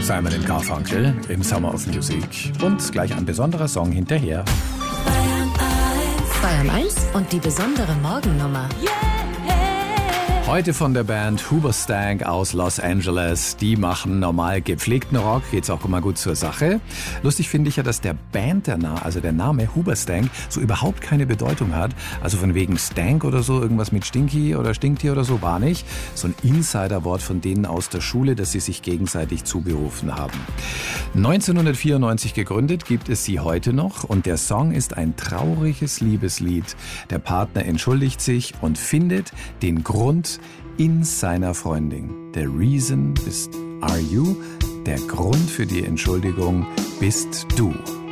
Simon & Garfunkel im Summer of Music. Und gleich ein besonderer Song hinterher. Bayern 1 und die besondere Morgennummer. Heute von der Band Hoobastank aus Los Angeles. Die machen normal gepflegten Rock, geht's auch immer gut zur Sache. Lustig finde ich ja, dass der der Name Hoobastank so überhaupt keine Bedeutung hat. Also von wegen Stank oder so, irgendwas mit Stinky oder Stinktier oder so war nicht. So ein Insiderwort von denen aus der Schule, dass sie sich gegenseitig zuberufen haben. 1994 gegründet, gibt es sie heute noch und der Song ist ein trauriges Liebeslied. Der Partner entschuldigt sich und findet den Grund in seiner Freundin. The reason are you. Der Grund für die Entschuldigung bist du.